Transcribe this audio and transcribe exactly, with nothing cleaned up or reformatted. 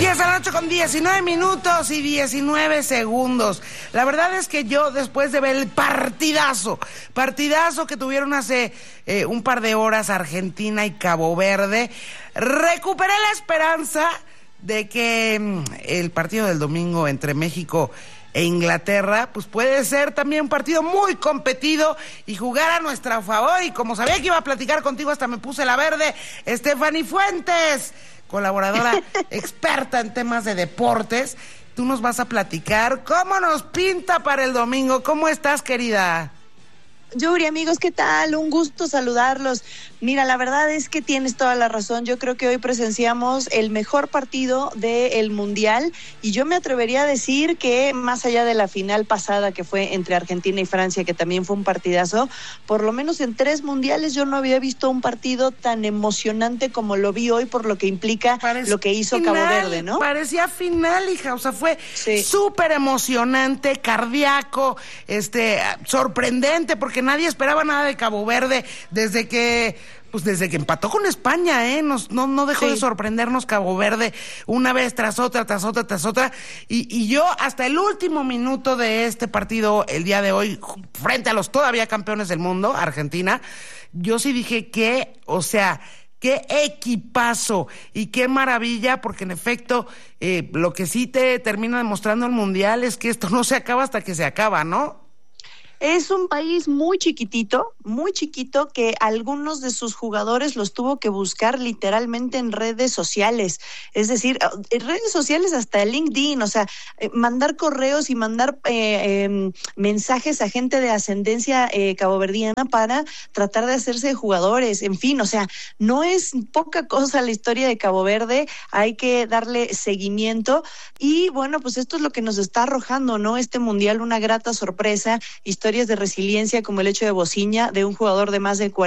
diez a la noche con diecinueve minutos y diecinueve segundos. La verdad es que yo, después de ver el partidazo, partidazo que tuvieron hace eh, un par de horas Argentina y Cabo Verde, recuperé la esperanza de que mm, el partido del domingo entre México e Inglaterra, pues puede ser también un partido muy competido y jugar a nuestro favor. Y como sabía que iba a platicar contigo, hasta me puse la verde. Stephanie Fuentes, colaboradora experta en temas de deportes, tú nos vas a platicar cómo nos pinta para el domingo. ¿Cómo estás, querida? Yuri, amigos, ¿qué tal? Un gusto saludarlos. Mira, la verdad es que tienes toda la razón. Yo creo que hoy presenciamos el mejor partido del Mundial y yo me atrevería a decir que más allá de la final pasada que fue entre Argentina y Francia, que también fue un partidazo, por lo menos en tres mundiales yo no había visto un partido tan emocionante como lo vi hoy, por lo que implica Parece lo que hizo final, Cabo Verde, ¿no? Parecía final, hija, o sea, fue súper sí. emocionante, cardíaco, este, sorprendente, porque nadie esperaba nada de Cabo Verde desde que, pues desde que empató con España, ¿eh? Nos, no, no dejó sí. de sorprendernos Cabo Verde una vez tras otra, tras otra, tras otra. Y, y yo hasta el último minuto de este partido, el día de hoy, frente a los todavía campeones del mundo, Argentina, yo sí dije que, o sea, qué equipazo y qué maravilla, porque en efecto, eh, lo que sí te termina demostrando el Mundial es que esto no se acaba hasta que se acaba, ¿no? Es un país muy chiquitito, muy chiquito, que algunos de sus jugadores los tuvo que buscar literalmente en redes sociales. Es decir, en redes sociales hasta LinkedIn, o sea, mandar correos y mandar eh, eh, mensajes a gente de ascendencia eh, caboverdiana para tratar de hacerse jugadores. En fin, o sea, no es poca cosa la historia de Cabo Verde, hay que darle seguimiento. Y bueno, pues esto es lo que nos está arrojando, ¿no? Este Mundial, una grata sorpresa, historia de resiliencia como el hecho de Bociña, de un jugador de más de cuarenta